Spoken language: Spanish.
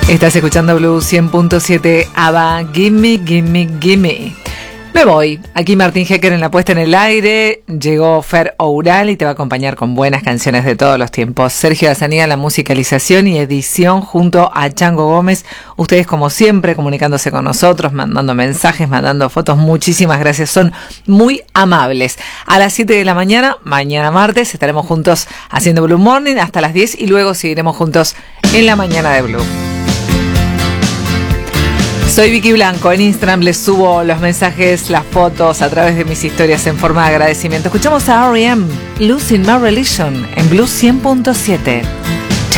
Estás escuchando Blue 100.7, ABBA, Gimme, Gimme, Gimme. Me voy. Aquí Martín Hecker en la puesta en el aire. Llegó Fer Oural y te va a acompañar con buenas canciones de todos los tiempos. Sergio Azanía, la musicalización y edición junto a Chango Gómez. Ustedes como siempre comunicándose con nosotros, mandando mensajes, mandando fotos. Muchísimas gracias. Son muy amables. A las 7 de la mañana, mañana martes, estaremos juntos haciendo Blue Morning hasta las 10 y luego seguiremos juntos en la mañana de Blue. Soy Vicky Blanco, en Instagram les subo los mensajes, las fotos a través de mis historias en forma de agradecimiento. Escuchamos a R.E.M., Losing My Religion, en Blue 100.7.